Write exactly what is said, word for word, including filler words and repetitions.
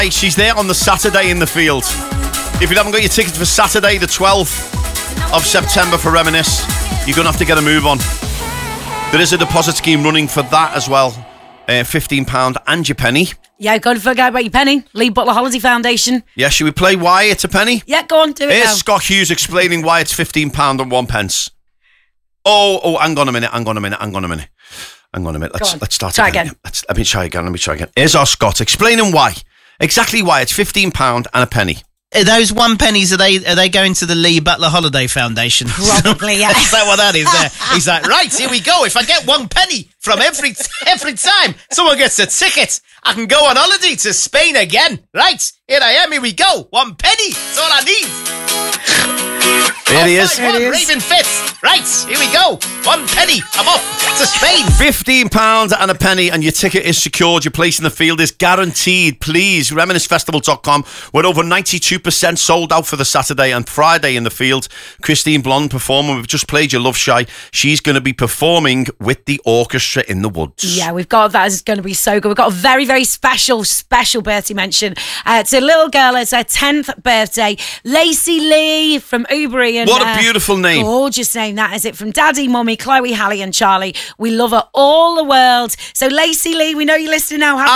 Hey, she's there on the Saturday in the field. If you haven't got your tickets for Saturday, the twelfth of September for Reminisce, you're going to have to get a move on. There is a deposit scheme running for that as well. Uh, fifteen pounds and your penny. Yeah, go and forget about your penny. Lee Butler Holiday Foundation. Yeah, should we play why it's a penny? Yeah, go on, do it Here's now. Scott Hughes explaining why it's fifteen pounds and one pence. Oh, oh, hang on a minute, hang on a minute, hang on a minute. Hang on a minute, let's, let's start try again. again. Let's, let me try again, let me try again. Here's our Scott explaining why. Exactly why it's fifteen pounds and a penny. Are those one pennies, are they are they going to the Lee Butler Holiday Foundation? Probably, yeah. Is that what that is there? He's like, right, here we go. If I get one penny from every every time someone gets a ticket, I can go on holiday to Spain again. Right, here I am, here we go. One penny, that's all I need. There he is. One, Raven Fitz. Right, here we go. One penny, I'm off to Spain. fifteen pounds and a penny, and your ticket is secured. Your place in the field is guaranteed. Please, reminisce festival dot com. We're over ninety-two percent sold out for the Saturday and Friday in the field. Christine Blonde performing. We've just played your Love Shy. She's going to be performing with the orchestra in the woods. Yeah, we've got that. It's going to be so good. We've got a very, very special, special birthday mention. Uh, it's a little girl. It's her tenth birthday. Lacey Lee from Ubery. And, What a uh, beautiful name. Gorgeous name, that is it. From Daddy, Mummy, Chloe, Hallie and Charlie. We love her all the world. So Lacey Lee, we know you're listening now. Happy